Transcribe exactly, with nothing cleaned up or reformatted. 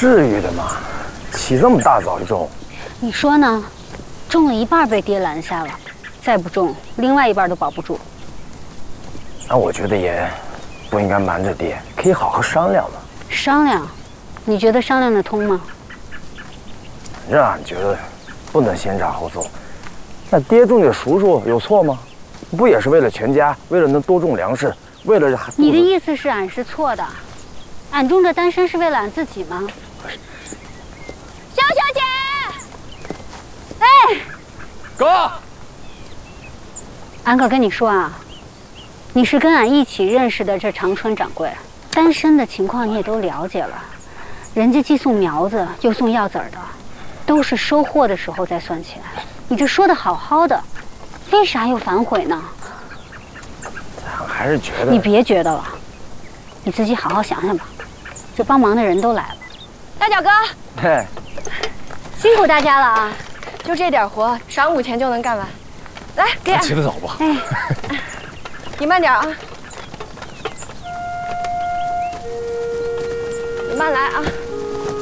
至于的吗？起这么大早就种， 你说呢？种了一半被爹拦下了，再不种，另外一半都保不住。 那我觉得也不应该瞒着爹，可以好好商量嘛。 商量？你觉得商量得通吗？ 反正俺觉得不能先斩后奏。那爹种点熟树有错吗？不也是为了全家，为了能多种粮食，为了…… 你的意思是俺是错的？俺种着丹参是为了俺自己吗？肖小姐，哎， 哥， 俺可跟你说啊，你是跟俺一起认识的这长春掌柜，丹参的情况你也都了解了，人家既送苗子又送药籽儿的，都是收获的时候再算钱。你这说的好好的，为啥又反悔呢？ 俺还是觉得…… 你别觉得了，你自己好好想想吧。这帮忙的人都来了， 大脚哥， 嘿， 辛苦大家了啊！ 就这点活，晌午前就能干完。来，给俺起得早吧？ 哎， 你慢点啊，你慢来啊。